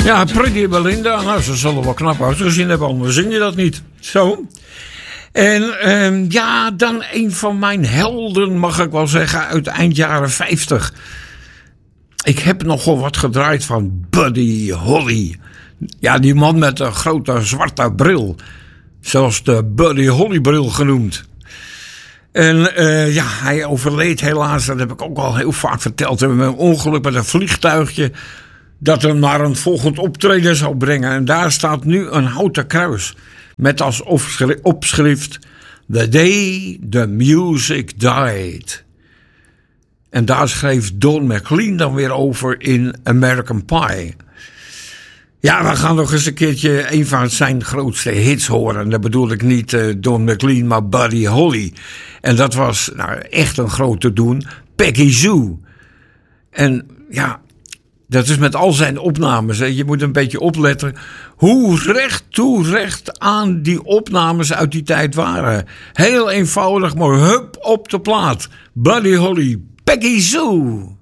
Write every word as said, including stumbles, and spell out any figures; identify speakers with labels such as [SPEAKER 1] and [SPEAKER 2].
[SPEAKER 1] Ja, Pretty Belinda. Nou, ze zullen wel knap uitgezien hebben, anders zing je dat niet. Zo. En uh, ja, dan een van mijn helden, mag ik wel zeggen, uit eind jaren vijftig. Ik heb nogal wat gedraaid van Buddy Holly. Ja, die man met een grote zwarte bril. Zelfs de Buddy Holly bril genoemd. En uh, ja, hij overleed helaas, dat heb ik ook al heel vaak verteld. We hebben een ongeluk met een vliegtuigje dat hem naar een volgend optreden zou brengen. En daar staat nu een houten kruis met als opschrift The Day the Music Died. En daar schreef Don McLean dan weer over in American Pie. Ja, we gaan nog eens een keertje een van zijn grootste hits horen. En dat bedoel ik niet uh, Don McLean, maar Buddy Holly. En dat was nou, echt een grote doen. Peggy Sue. En ja, dat is met al zijn opnames. Hè. Je moet een beetje opletten hoe recht toe recht aan die opnames uit die tijd waren. Heel eenvoudig, maar hup op de plaat. Buddy Holly, Peggy Sue.